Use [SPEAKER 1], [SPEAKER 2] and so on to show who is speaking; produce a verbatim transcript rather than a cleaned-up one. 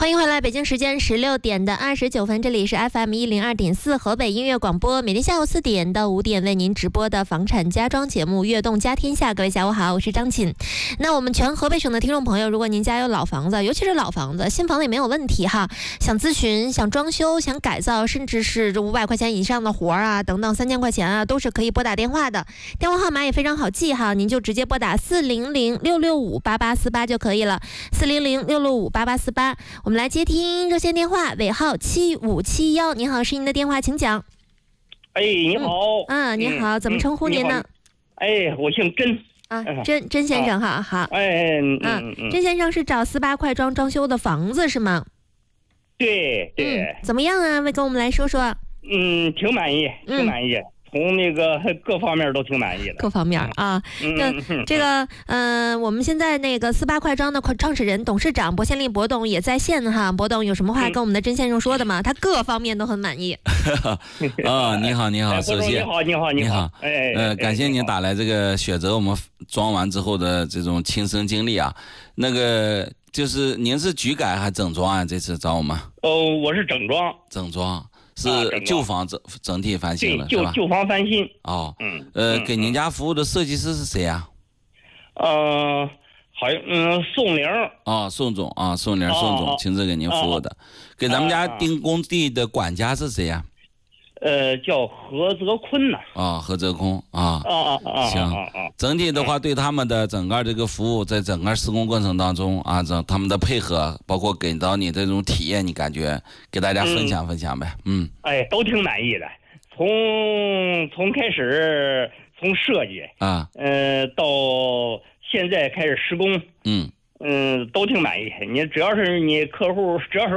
[SPEAKER 1] 欢迎回来，北京时间十六点的二十九分，这里是 F M 一零二点四河北音乐广播，每天下午四点到五点为您直播的房产家装节目《悦动家天下》。各位下午好，我是张琴。那我们全河北省的听众朋友，如果您家有老房子，尤其是老房子，新房子也没有问题哈，想咨询、想装修、想改造，甚至是这五百块钱以上的活儿啊，等等三千块钱啊，都是可以拨打电话的。电话号码也非常好记哈，您就直接拨打四零零六六五八八四八就可以了，四零零六六五八八四八。我们来接听热线电话，尾号七五七幺。你好，是您的电话，请讲。
[SPEAKER 2] 哎，你好。
[SPEAKER 1] 嗯，啊，你好，怎么称呼您呢？
[SPEAKER 2] 哎，我姓甄。
[SPEAKER 1] 啊，甄甄先生哈，好。
[SPEAKER 2] 哎，嗯
[SPEAKER 1] 嗯，甄先生是找四八快装装修的房子是吗？
[SPEAKER 2] 对对。
[SPEAKER 1] 嗯，怎么样啊？为跟我们来说说。
[SPEAKER 2] 嗯，挺满意，挺满意。从那个各方面都挺满意的，
[SPEAKER 1] 各方面啊，那、嗯、这个，嗯、呃，我们现在那个四八快装的创始人、董事长薄宪利薄董也在线哈，薄董有什么话跟我们的甄先生说的吗？嗯、他各方面都很满意。
[SPEAKER 3] 啊，你好，你好，首先
[SPEAKER 2] 你好，你好，
[SPEAKER 3] 你好，
[SPEAKER 2] 哎，
[SPEAKER 3] 呃，感谢您打来这个选择我们装完之后的这种亲身经历啊，那个就是您是局改还是整装啊？这次找我们？
[SPEAKER 2] 哦，我是整装，
[SPEAKER 3] 整装。是旧房整整体翻新了，
[SPEAKER 2] 是吧？旧房翻新。
[SPEAKER 3] 哦，嗯，呃，给您家服务的设计师是谁啊？
[SPEAKER 2] 呃，好像嗯，宋玲。
[SPEAKER 3] 哦，宋总啊，宋玲，宋总亲自给您服务的。给咱们家盯工地的管家是谁呀？
[SPEAKER 2] 呃，叫何泽坤呐。
[SPEAKER 3] 啊，何泽坤啊。
[SPEAKER 2] 啊啊啊！
[SPEAKER 3] 行，整体的话，对他们的整个这个服务，在整个施工过程当中啊，整他们的配合，包括给到你这种体验，你感觉给大家分享分享呗。嗯。
[SPEAKER 2] 哎，都挺满意的。从从开始从设计啊，呃，到现在开始施工，嗯嗯，都挺满意。你只要是你客户，只要是